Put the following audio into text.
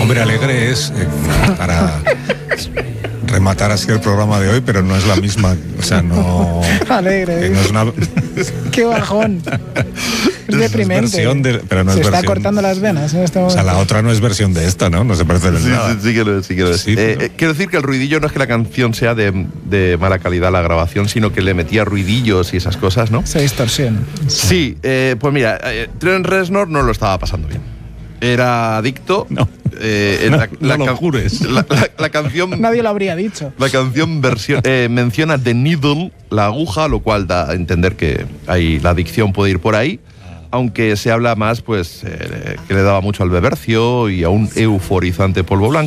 Hombre alegre es para rematar así el programa de hoy, pero no es la misma. O sea, no... Alegre. No es una... ¡Qué bajón! Es deprimente. Pero no se es está versión, cortando las venas en este momento. O sea, la otra no es versión de esta, ¿no? No se parece en nada. Sí que lo es. Sí, pero... Quiero decir que el ruidillo no es que la canción sea de mala calidad la grabación, sino que le metía ruidillos y esas cosas, ¿no? Se distorsiona. Sí, pues mira, Trent Reznor no lo estaba pasando bien. Era adicto. No. No lo jures. La canción... Nadie lo habría dicho. La canción menciona The Needle, la aguja, lo cual da a entender que la adicción puede ir por ahí. Aunque se habla más, pues, que le daba mucho al bebercio y a un euforizante polvo blanco.